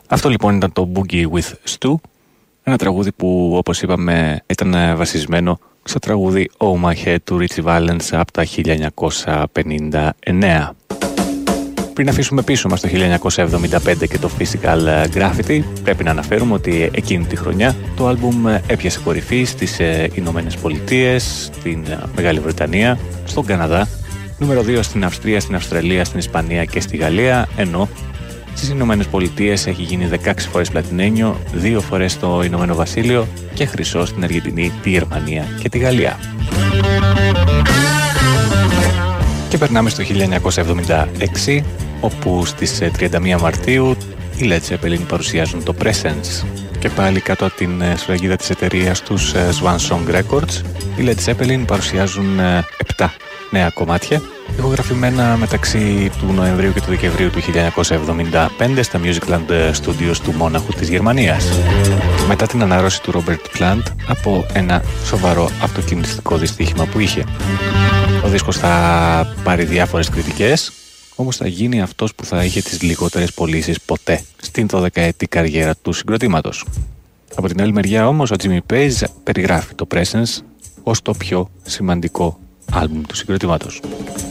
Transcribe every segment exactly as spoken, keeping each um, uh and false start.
Αυτό λοιπόν ήταν το Boogie with Stu, ένα τραγούδι που όπως είπαμε ήταν βασισμένο στο τραγούδι Oh My Head του Ritchie Valens από τα χίλια εννιακόσια πενήντα εννέα. Πριν αφήσουμε πίσω μας το χίλια εννιακόσια εβδομήντα πέντε και το Physical Graffiti, πρέπει να αναφέρουμε ότι εκείνη τη χρονιά το άλμπουμ έπιασε κορυφή στις Ηνωμένες Πολιτείες, στην Μεγάλη Βρετανία, στον Καναδά, νούμερο δύο στην Αυστρία, στην Αυστραλία, στην Ισπανία και στη Γαλλία, ενώ στις Ηνωμένες Πολιτείες έχει γίνει δεκαέξι φορές πλατινένιο, δύο φορές στο Ηνωμένο Βασίλειο και χρυσό στην Αργεντινή, τη Γερμανία και τη Γαλλία. Και περνάμε στο χίλια εννιακόσια εβδομήντα έξι, όπου στις τριάντα μία Μαρτίου οι Led Zeppelin παρουσιάζουν το Presence. Και πάλι κάτω από την σφραγίδα της εταιρείας τους Swan Song Records, οι Led Zeppelin παρουσιάζουν επτά νέα κομμάτια, ηχογραφημένα μεταξύ του Νοεμβρίου και του Δεκεμβρίου του χίλια εννιακόσια εβδομήντα πέντε στα Musicland Studios του Μόναχου της Γερμανίας. Μετά την ανάρρωση του Robert Plant από ένα σοβαρό αυτοκινηστικό δυστύχημα που είχε. Ο δίσκος θα πάρει διάφορες κριτικές, όμως θα γίνει αυτός που θα είχε τις λιγότερες πωλήσεις ποτέ στην δωδεκαετή καριέρα του συγκροτήματος. Από την άλλη μεριά όμως ο Jimmy Page περιγράφει το Presence ως το πιο σημαντικό άλμπουμ του συγκροτήματος.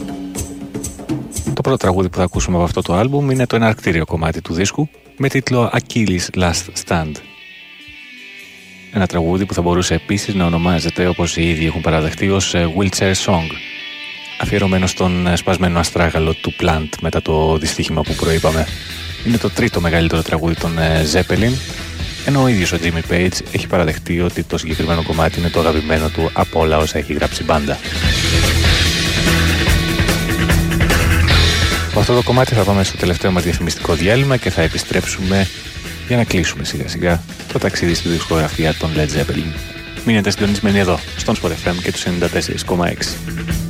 Το πρώτο τραγούδι που θα ακούσουμε από αυτό το άλμπουμ είναι το εναρκτήριο κομμάτι του δίσκου με τίτλο Achilles Last Stand. Ένα τραγούδι που θα μπορούσε επίσης να ονομάζεται, όπως οι ίδιοι έχουν παραδεχτεί, ως Wheelchair Song, αφιερωμένο στον σπασμένο αστράγαλο του Plant μετά το δυστύχημα που προείπαμε. Είναι το τρίτο μεγαλύτερο τραγούδι των Zeppelin, ενώ ο ίδιος ο Jimmy Page έχει παραδεχτεί ότι το συγκεκριμένο κομμάτι είναι το αγαπημένο του από όλα όσα έχει γράψει μπάντα. Από αυτό το κομμάτι θα πάμε στο τελευταίο μας διαφημιστικό διάλειμμα και θα επιστρέψουμε για να κλείσουμε σιγά σιγά το ταξίδι στη δισκογραφία των Led Zeppelin. Μείνετε συντονισμένοι εδώ, στον Sport εφ εμ και τους ενενήντα τέσσερα κόμμα έξι.